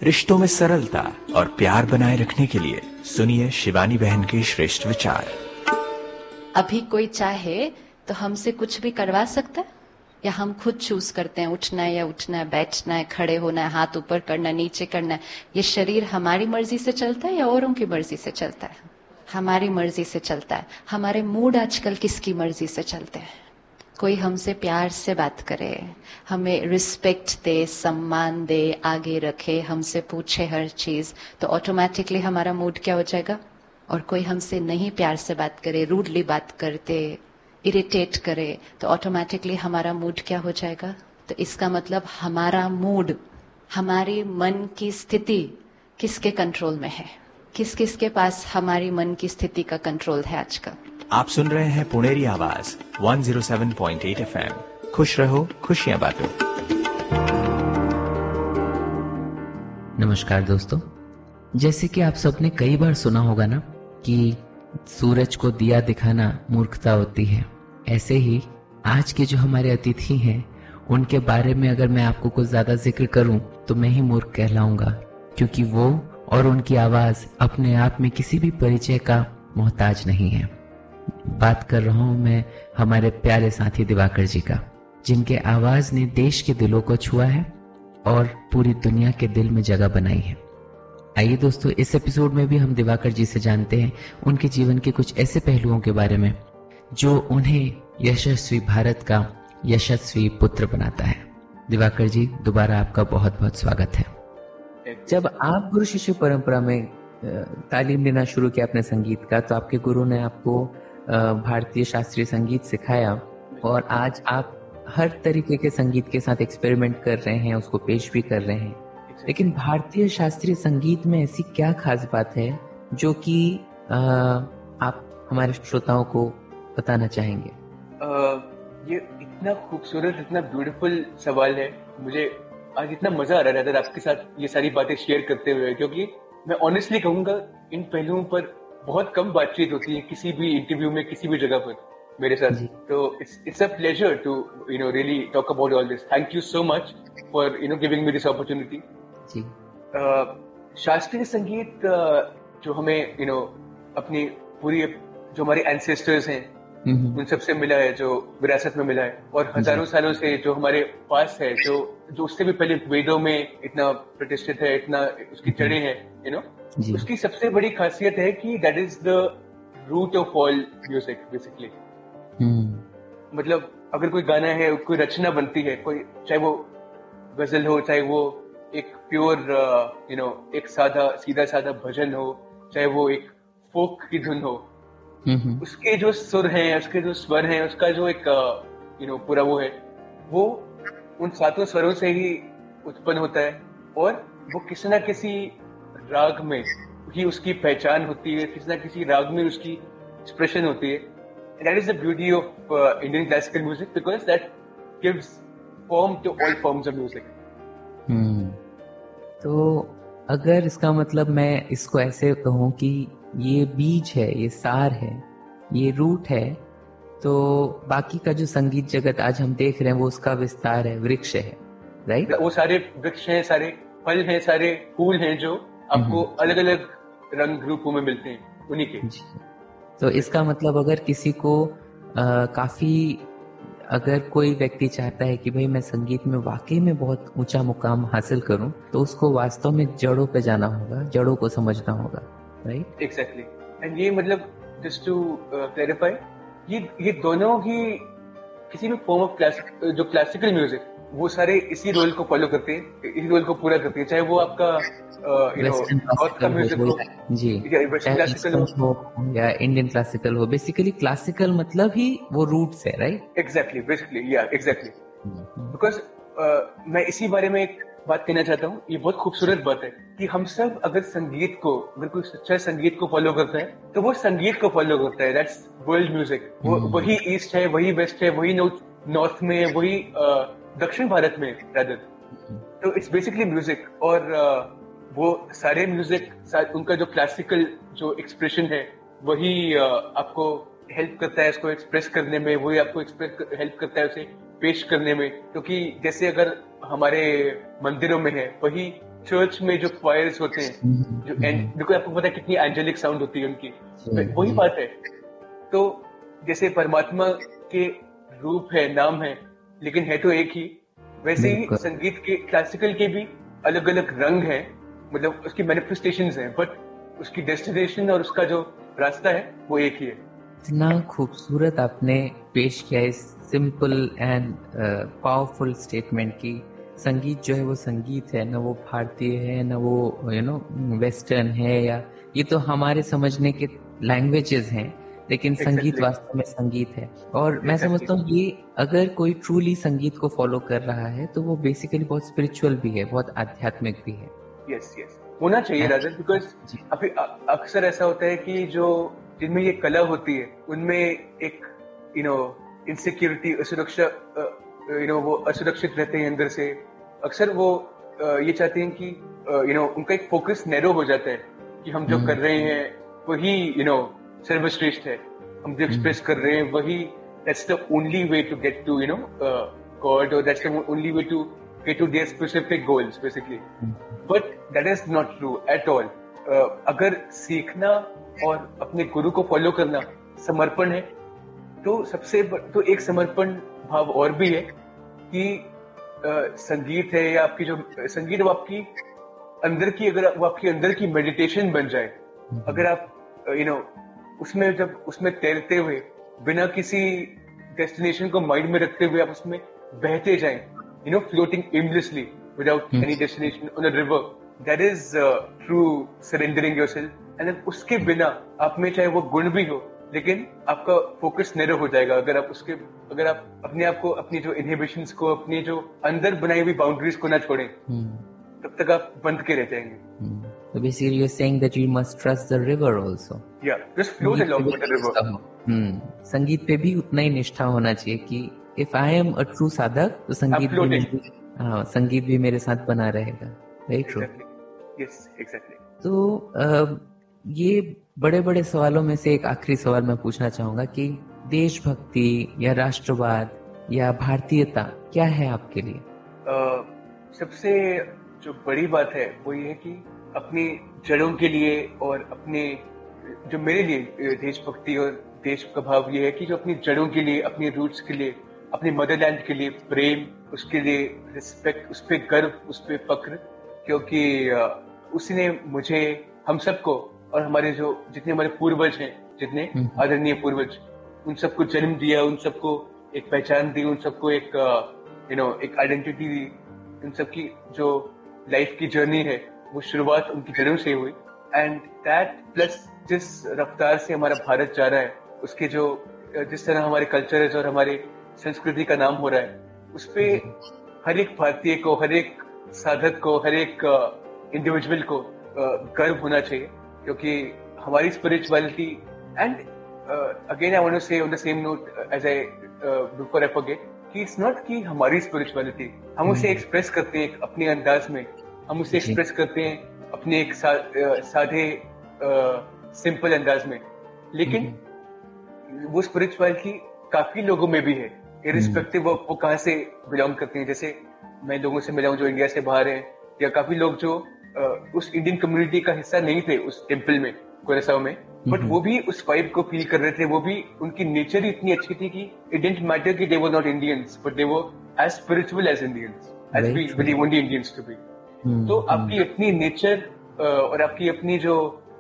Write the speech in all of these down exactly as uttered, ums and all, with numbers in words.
रिश्तों में सरलता और प्यार बनाए रखने के लिए सुनिए शिवानी बहन के श्रेष्ठ विचार। अभी कोई चाहे तो हमसे कुछ भी करवा सकता है, या हम खुद चूज करते हैं उठना है या उठना है, बैठना है, खड़े होना है, हाथ ऊपर करना है, नीचे करना है। ये शरीर हमारी मर्जी से चलता है या औरों की मर्जी से चलता है? हमारी मर्जी से चलता है। हमारे मूड आजकल किसकी मर्जी से चलते हैं? कोई हमसे प्यार से बात करे, हमें रिस्पेक्ट दे, सम्मान दे, आगे रखे, हमसे पूछे हर चीज, तो ऑटोमेटिकली हमारा मूड क्या हो जाएगा? और कोई हमसे नहीं प्यार से बात करे, रूडली बात करते, इरिटेट करे, तो ऑटोमेटिकली हमारा मूड क्या हो जाएगा? तो इसका मतलब हमारा मूड, हमारी मन की स्थिति किसके कंट्रोल में है? किस किस के पास हमारी मन की स्थिति का कंट्रोल है आजकल? आप सुन रहे हैं पुणेरी आवाज एक सौ सात पॉइंट आठ एफएम। खुश रहो, खुशियां बांटो। नमस्कार दोस्तों, जैसे कि आप सबने कई बार सुना होगा ना कि सूरज को दिया दिखाना मूर्खता होती है, ऐसे ही आज के जो हमारे अतिथि हैं उनके बारे में अगर मैं आपको कुछ ज्यादा जिक्र करूं तो मैं ही मूर्ख कहलाऊंगा, क्योंकि वो और उनकी आवाज अपने आप में किसी भी परिचय का मोहताज नहीं है। बात कर रहा हूं मैं हमारे प्यारे साथी दिवाकर जी का, जिनके आवाज ने देश के दिलों को छुआ है और पूरी दुनिया के दिल में जगह बनाई है। आइए दोस्तों, इस एपिसोड में भी हम दिवाकर जी से जानते हैं उनके जीवन के कुछ ऐसे पहलुओं के बारे में जो उन्हें यशस्वी भारत का यशस्वी पुत्र बनाता है। दिवाकर जी, दोबारा आपका बहुत बहुत स्वागत है। जब आप गुरु शिष्य परंपरा में तालीम लेना शुरू किया अपने संगीत का, तो आपके गुरु ने आपको भारतीय शास्त्रीय संगीत सिखाया और आज आप हर तरीके के संगीत के साथ एक्सपेरिमेंट कर रहे हैं, उसको पेश भी कर रहे हैं। लेकिन भारतीय शास्त्रीय संगीत में ऐसी क्या खास बात है जो कि आप हमारे श्रोताओं को बताना चाहेंगे? आ, ये इतना खूबसूरत, इतना ब्यूटीफुल सवाल है। मुझे आज इतना मजा आ रहा है आपके साथ ये सारी बातें शेयर करते हुए, क्योंकि मैं ऑनेस्टली कहूंगा इन पहलुओं पर बहुत कम बातचीत होती है किसी भी इंटरव्यू में, किसी भी जगह पर मेरे साथ। तो it's it's a pleasure to you know really talk about all this. Thank you so much for you know giving me this opportunity. जी, शास्त्रीय संगीत uh, जो हमें यू नो अपनी पूरी जो हमारे एंसेस्टर्स हैं उन सबसे मिला है, जो विरासत में मिला है, और हजारों सालों से जो हमारे पास है, जो जो उससे भी पहले वेदों में इतना प्रतिष्ठित है, इतना उसकी जड़ें हैं, यू नो, उसकी सबसे बड़ी खासियत है कि that is the root of all music basically. मतलब अगर कोई गाना है, कोई रचना बनती है, कोई चाहे वो गजल हो, चाहे वो एक प्योर यू नो एक सादा सीधा सादा भजन हो, चाहे वो एक फोक की धुन हो, उसके जो सुर हैं, उसके जो स्वर हैं, उसका जो एक यू नो पूरा वो है, वो उन सातों स्वरों से ही उत्पन्न होता है, और वो किसी ना किसी राग में ही उसकी पहचान होती है, किसी ना किसी राग में उसकी एक्सप्रेशन होती है। That is the beauty of Indian classical music, because that gives form to all forms of music. तो अगर इसका मतलब मैं इसको ऐसे कहूँ कि ये बीज है, ये सार है, ये रूट है, तो बाकी का जो संगीत जगत आज हम देख रहे हैं वो उसका विस्तार है, वृक्ष है, राइट? वो सारे वृक्ष हैं, सारे फल हैं, सारे फूल हैं जो आपको अलग अलग रंग रूपों में मिलते हैं, उन्हीं के। तो इसका मतलब अगर किसी को आ, काफी अगर कोई व्यक्ति चाहता है कि भाई मैं संगीत में वाकई में बहुत ऊंचा मुकाम हासिल करूं, तो उसको वास्तव में जड़ों पे जाना होगा, जड़ों को समझना होगा, राइट? एग्जैक्टली। एंड ये मतलब जस्ट टू क्लैरिफाई, ये ये दोनों ही किसी भी फॉर्म ऑफ क्लासिक, जो क्लासिकल म्यूजिक, वो सारे इसी रोल को फॉलो करते हैं, इसी रोल को पूरा करते हैं, चाहे वो आपका यू नो नॉर्थ का म्यूजिक हो, जी, या वेस्टर्न क्लासिकल हो, या इंडियन क्लासिकल हो। बेसिकली क्लासिकल मतलब ही वो रूट्स है, राइट? एग्जैक्टली, बेसिकली या एग्जैक्टली। बिकॉज मैं इसी बारे में एक बात कहना चाहता हूँ, ये बहुत खूबसूरत बात है कि हम सब अगर संगीत को, अगर कोई सच्चा संगीत को फॉलो करता है, तो वो संगीत को फॉलो करता है। That's world music. वो वही ईस्ट है, वही वेस्ट है, वही नॉर्थ में है, वही दक्षिण भारत में रादर। तो इट्स बेसिकली म्यूजिक, और uh, वो सारे म्यूजिक, उनका जो क्लासिकल जो एक्सप्रेशन है, वही uh, आपको हेल्प करता है इसको एक्सप्रेस करने में, वही आपको एक्सप्रेस हेल्प करता है उसे पेश करने में। क्योंकि जैसे अगर हमारे मंदिरों में है, वही चर्च में जो क्वायर्स होते हैं, जो बिल्कुल आपको पता है कितनी एंजेलिक साउंड होती है उनकी, वही बात है। तो जैसे परमात्मा के रूप है, नाम है, लेकिन है तो एक ही, वैसे ही संगीत के, क्लासिकल के भी अलग अलग रंग हैं, मतलब उसकी मैनिफेस्टेशंस हैं, बट उसकी डेस्टिनेशन और उसका जो रास्ता है वो एक ही है। इतना खूबसूरत आपने पेश किया इस सिंपल एंड पावरफुल स्टेटमेंट की संगीत जो है वो संगीत है, ना वो भारतीय है, ना वो यू नो वेस्टर्न है, या ये तो हमारे समझने के लैंग्वेजेस हैं, लेकिन exactly. संगीत वास्तव में संगीत है। और exactly. मैं समझता हूँ ये अगर कोई ट्रूली संगीत को फॉलो कर रहा है तो वो बेसिकली बहुत स्पिरिचुअल भी है, बहुत आध्यात्मिक भी है। यस यस होना चाहिए राजन, बिकॉज अभी अक्सर ऐसा होता है कि जो जिनमें ये कला होती है उनमें एक यू नो इनसिक्योरिटी, असुरक्षा, यू नो वो असुरक्षित रहते हैं अंदर से। अक्सर वो ये चाहते हैं कि यू नो उनका एक फोकस नैरो हो जाता है कि हम जो कर रहे हैं वही यू नो सर्वश्रेष्ठ है, हम जो एक्सप्रेस कर रहे हैं वही, that's the only way to get to you know God, और that's the only way to get to their specific goals basically, but that is not true at all. uh, अगर सीखना और अपने गुरु को फॉलो करना समर्पण है, तो सबसे तो एक समर्पण भाव और भी है कि uh, संगीत है या आपकी जो संगीत वो आपकी अंदर की, अगर वो आपकी अंदर की मेडिटेशन बन जाए, अगर आप यू नो उसमें जब उसमें तैरते हुए बिना किसी डेस्टिनेशन को माइंड में रखते हुए आप उसमें बहते जाएं, you know, floating aimlessly without hmm. any destination on a river, that is uh, true surrendering yourself. And then उसके बिना आप में चाहे वो गुण भी हो, लेकिन आपका फोकस नैरो हो जाएगा। अगर आप उसके अगर आप अपने आप को, अपनी जो इनहिबिशंस को, अपनी जो अंदर बनाई हुई बाउंड्रीज को ना छोड़ें, hmm. तब तक आप बंद के रह जाएंगे। hmm. So basically you're saying that you must trust the river also. Yeah, just float along with the river. hmm. संगीत पे भी उतना ही निष्ठा होना चाहिए कि if I am a true साधक तो संगीत भी, हाँ, संगीत भी मेरे साथ बना रहेगा। Very true. Yes exactly. तो आ, ये बड़े बड़े सवालों में से एक आखिरी सवाल मैं पूछना चाहूंगा कि देशभक्ति या राष्ट्रवाद या भारतीयता क्या है आपके लिए? uh, सबसे जो बड़ी बात है वो ये है कि अपनी जड़ों के लिए, और अपने जो मेरे लिए देशभक्ति और देश का भाव ये है कि जो अपनी जड़ों के लिए, अपनी रूट्स के लिए, अपने मदरलैंड के लिए प्रेम, उसके लिए रिस्पेक्ट, उस पर गर्व, उस पर फक्र, क्योंकि उसने मुझे, हम सबको, और हमारे जो जितने हमारे पूर्वज हैं, जितने आदरणीय पूर्वज, उन सबको जन्म दिया, उन सबको एक पहचान दी, उन सबको एक यू नो एक आइडेंटिटी दी। उन सबकी जो लाइफ की जर्नी है वो शुरुआत उनकी जड़ों से हुई, एंड दैट प्लस जिस रफ्तार से हमारा भारत जा रहा है, उसके जो जिस तरह हमारे कल्चर्स और हमारे संस्कृति का नाम हो रहा है, उस पे हर एक भारतीय को, हर एक साधक को, हर एक इंडिविजुअल को गर्व होना चाहिए, क्योंकि हमारी spirituality, and again I want to से on the same note as I before I forget, कि इट्स नॉट कि हमारी स्पिरिचुअलिटी, हम उसे एक्सप्रेस करते हैं अपने अंदाज में, हम उसे एक्सप्रेस करते हैं अपने एक सा, साधे सिंपल अंदाज में, लेकिन वो स्पिरिचुअलिटी काफी लोगों में भी है, इरिस्पेक्टिव ऑफ वो कहाँ से बिलोंग करते हैं। जैसे मैं लोगों से मिला हूं जो इंडिया से बाहर हैं, या काफी लोग जो आ, उस इंडियन कम्युनिटी का हिस्सा नहीं थे उस टेम्पल में, कोरेसाओ में, बट वो भी उस वाइब को फील कर रहे थे। वो भी, उनकी नेचर इतनी अच्छी थी कि इट डिडंट मैटर कि दे were not Indians, but they were as spiritual as Indians, as we believe only Indians to be. तो आपकी अपनी नेचर और आपकी अपनी जो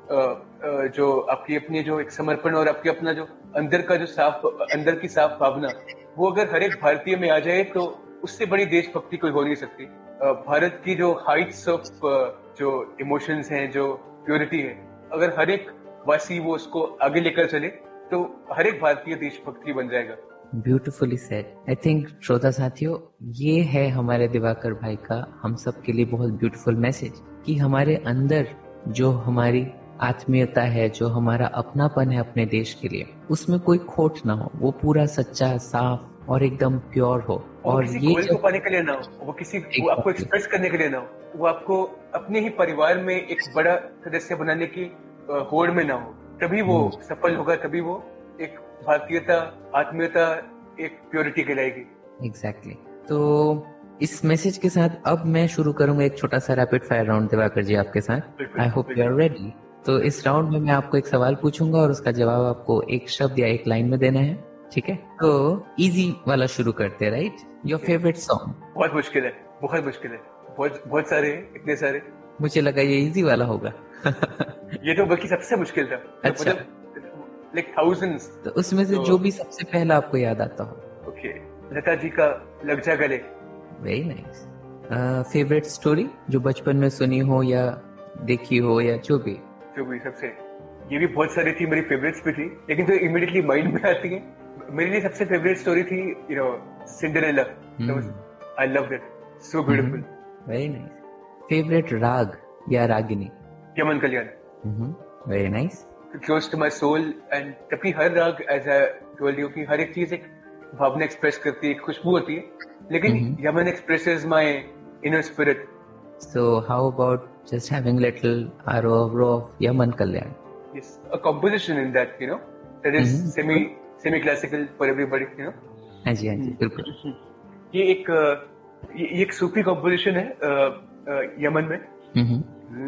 जो आपकी अपनी जो एक समर्पण और आपकी अपना जो अंदर का जो साफ, अंदर की साफ भावना, वो अगर हर एक भारतीय में आ जाए तो उससे बड़ी देशभक्ति कोई हो नहीं सकती। भारत की जो हाइट्स ऑफ जो इमोशंस हैं, जो प्योरिटी है, अगर हर एक वासी वो उसको आगे लेकर चले तो हर एक भारतीय देशभक्ति बन जाएगा। Beautifully said. आई थिंक श्रोता साथियों, ये है हमारे दिवाकर भाई का हम सब के लिए बहुत ब्यूटीफुल मैसेज कि हमारे अंदर जो हमारी आत्मीयता है, जो हमारा अपनापन है अपने देश के लिए, उसमें कोई खोट ना हो, वो पूरा सच्चा, साफ और एकदम प्योर हो। और ये गोल को पाने के लिए ना हो, वो किसी वो आपको एक्सप्रेस करने के लिए ना हो, वो आपको अपने ही परिवार में एक बड़ा सदस्य बनाने की होड़ में ना हो, तभी वो सफल होगा, तभी वो एक भारतीयता, आत्मीयता, एक प्योरिटी कहलाएगी। एग्जैक्टली। तो इस मैसेज के साथ अब मैं शुरू करूंगा एक छोटा सा रैपिड फायर राउंड दिवाकर जी आपके साथ। I hope you are ready. तो इस राउंड में मैं आपको एक सवाल पूछूंगा और उसका जवाब आपको एक शब्द या एक लाइन में देना है, ठीक है? तो इजी वाला शुरू करते हैं, राइट? Your favourite song? बहुत मुश्किल है, बहुत मुश्किल है, बहुत बहुत सारे हैं, इतने सारे। मुझे लगा ये इजी वाला होगा। ये तो बल्कि सबसे मुश्किल था। अच्छा, लाइक थाउजेंड्स। तो उसमें से तो... जो भी सबसे पहला आपको याद आता हो। ओके, लता जी का लग जा गले। Very nice. फेवरेट स्टोरी जो बचपन में सुनी हो या देखी हो या जो भी जो भी सबसे, ये भी बहुत सारी थी, मेरी फेवरेट्स भी थी, लेकिन तो इमीडिएटली माइंड में आती है। मेरे लिए सबसे फेवरेट स्टोरी थी you know Cinderella. I loved it, so beautiful. Very nice. Favourite राग या Ragini? Yaman Kalyan. Very nice. Close to my soul. And जबकि हर राग, एज आई टोल्ड यू, कि हर एक चीज एक भावना एक्सप्रेस करती है, एक खुशबू होती है, लेकिन Yemen expresses my inner spirit. So how about just having little arrow of Yaman Kalyan? Yes, a composition in that, you know, that is mm-hmm. semi semi classical for everybody, you know. हाँ जी हाँ जी बिल्कुल। ये एक ये एक सूफी composition है Yemen में।